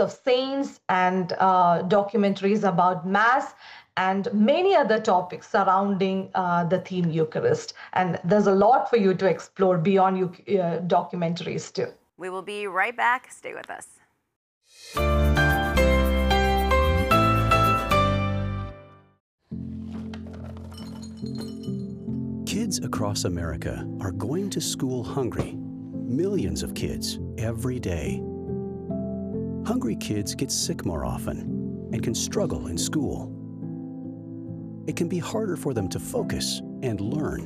of saints and documentaries about Mass and many other topics surrounding the theme Eucharist. And there's a lot for you to explore beyond documentaries too. We will be right back. Stay with us. Kids across America are going to school hungry. Millions of kids every day. Hungry kids get sick more often and can struggle in school. It can be harder for them to focus and learn.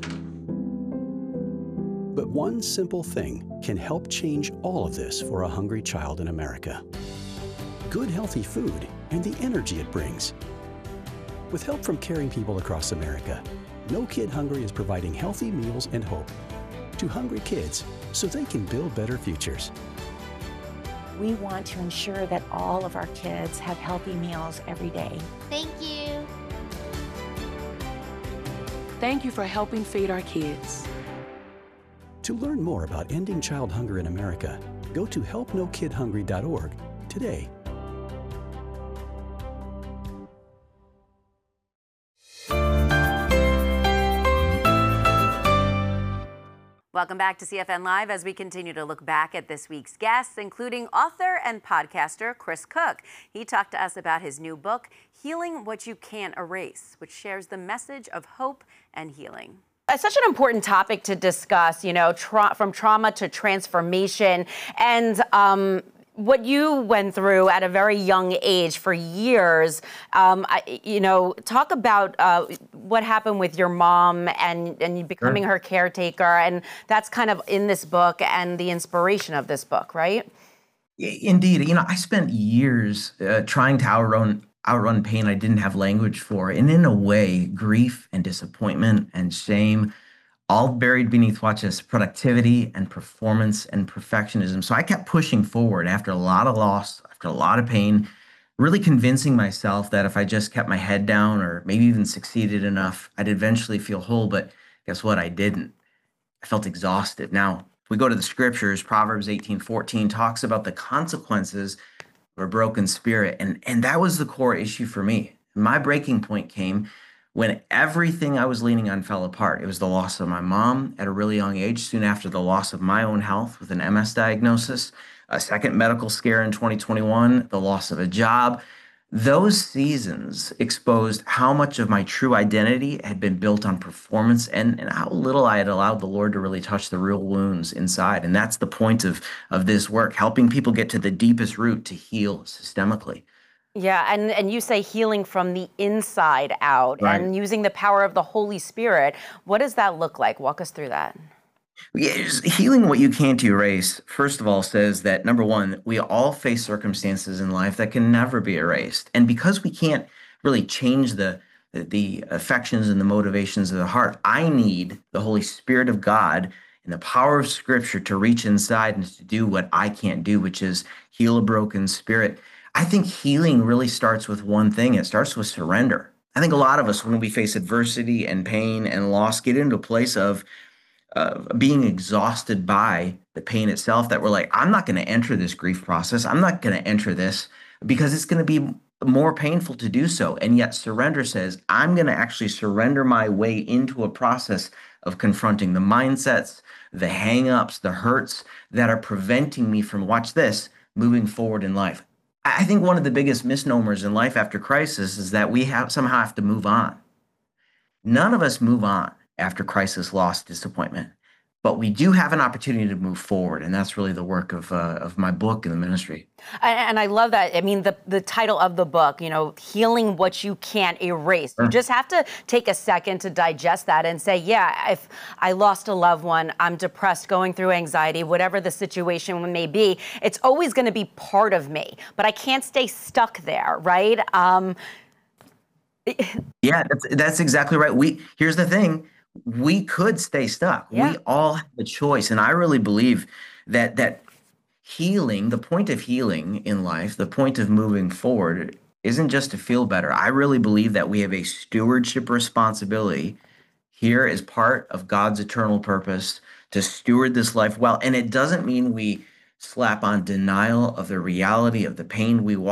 But one simple thing can help change all of this for a hungry child in America. Good, healthy food and the energy it brings. With help from caring people across America, No Kid Hungry is providing healthy meals and hope to hungry kids so they can build better futures. We want to ensure that all of our kids have healthy meals every day. Thank you. Thank you for helping feed our kids. To learn more about ending child hunger in America, go to helpnokidhungry.org today. Welcome back to CFN Live as we continue to look back at this week's guests, including author and podcaster Chris Cook. He talked to us about his new book, Healing What You Can't Erase, which shares the message of hope and healing. It's such an important topic to discuss, you know, from trauma to transformation. And what you went through at a very young age for years, talk about what happened with your mom and you becoming her caretaker. And that's kind of in this book and the inspiration of this book, right? Indeed. I spent years trying to outrun pain I didn't have language for. And in a way, grief and disappointment and shame, all buried beneath productivity and performance and perfectionism. So I kept pushing forward after a lot of loss, after a lot of pain, really convincing myself that if I just kept my head down or maybe even succeeded enough, I'd eventually feel whole. But guess what? I didn't. I felt exhausted. Now, if we go to the scriptures, Proverbs 18:14 talks about the consequences of a broken spirit. And that was the core issue for me. My breaking point came when everything I was leaning on fell apart. It was the loss of my mom at a really young age, soon after the loss of my own health with an MS diagnosis, a second medical scare in 2021, the loss of a job. Those seasons exposed how much of my true identity had been built on performance and how little I had allowed the Lord to really touch the real wounds inside. And that's the point of this work, helping people get to the deepest root to heal systemically. Yeah, and you say healing from the inside out, right, and using the power of the Holy Spirit. What does that look like? Walk us through that. Yeah, healing what you can't erase, first of all, says that, number one, we all face circumstances in life that can never be erased. And because we can't really change the affections and the motivations of the heart, I need the Holy Spirit of God and the power of Scripture to reach inside and to do what I can't do, which is heal a broken spirit. I think healing really starts with one thing. It starts with surrender. I think a lot of us, when we face adversity and pain and loss, get into a place of being exhausted by the pain itself, that we're like, I'm not going to enter this grief process. I'm not going to enter this because it's going to be more painful to do so. And yet surrender says, I'm going to actually surrender my way into a process of confronting the mindsets, the hang-ups, the hurts that are preventing me from, watch this, moving forward in life. I think one of the biggest misnomers in life after crisis is that we somehow have to move on. None of us move on after crisis, loss, disappointment, but we do have an opportunity to move forward, and that's really the work of my book and the ministry. And I love that. I mean, the title of the book, healing what you can't erase. You just have to take a second to digest that and say, yeah, if I lost a loved one, I'm depressed, going through anxiety, whatever the situation may be, it's always going to be part of me, but I can't stay stuck there, right? Yeah, that's exactly right. Here's the thing. We could stay stuck. Yeah. We all have a choice. And I really believe that healing, the point of healing in life, the point of moving forward isn't just to feel better. I really believe that we have a stewardship responsibility here as part of God's eternal purpose to steward this life well. And it doesn't mean we slap on denial of the reality of the pain we walk